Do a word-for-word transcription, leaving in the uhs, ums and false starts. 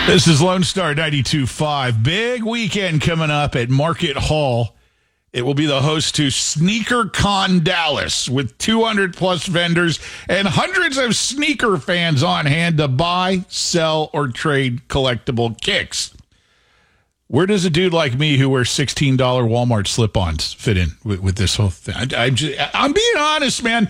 This is Lone Star ninety-two point five. Big weekend coming up at Market Hall. It will be the host to SneakerCon Dallas with two hundred plus vendors and hundreds of sneaker fans on hand to buy, sell, or trade collectible kicks. Where does a dude like me who wears sixteen dollars Walmart slip-ons fit in with, with this whole thing? I, I'm, just, I'm being honest, man.